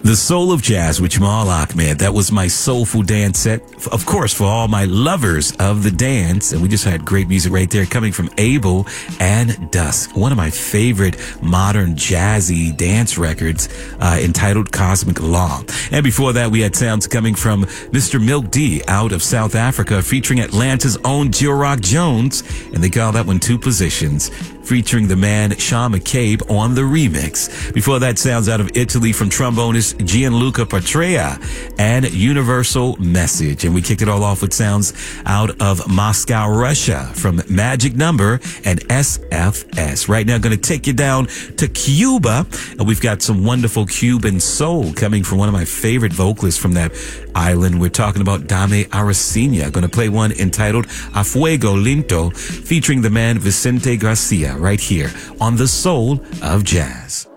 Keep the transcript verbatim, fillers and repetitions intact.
The Soul of Jazz with Jamal Ahmed. That was my soulful dance set. Of course, for all my lovers of the dance. And we just had great music right there coming from Abel and Dusk. One of my favorite modern jazzy dance records uh, entitled Cosmic Law. And before that, we had sounds coming from Mister Milk D out of South Africa featuring Atlanta's own Jill-Rock Jones. And they call that one Two Positions, featuring the man Sean McCabe on the remix. Before that, sounds out of Italy from trombonist Gianluca Patrea and Universal Message. And we kicked it all off with sounds out of Moscow, Russia from Magic Number and S F S. Right now, going to take you down to Cuba. And we've got some wonderful Cuban soul coming from one of my favorite vocalists from that island. We're talking about Dame Aracena. Going to play one entitled A Fuego Lento, featuring the man Vicente Garcia, right here on The Soul of Jazz.